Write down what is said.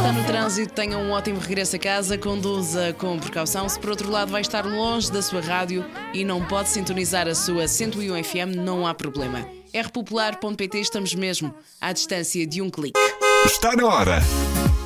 está no trânsito, tenha um ótimo regresso a casa, conduza com precaução. Se por outro lado vai estar longe da sua rádio e não pode sintonizar a sua 101 FM, não há problema. rpopular.pt, estamos mesmo à distância de um clique. Está na hora.